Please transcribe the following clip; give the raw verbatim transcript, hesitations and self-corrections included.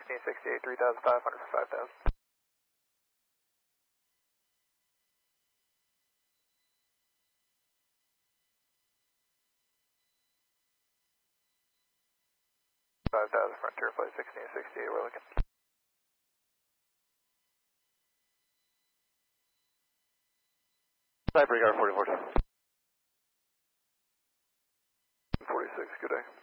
sixteen sixty-eight, three thousand five hundred for five thousand. five thousand Frontier Flight sixteen sixty-eight, we're looking. Cyber forty-four. forty-six, good day.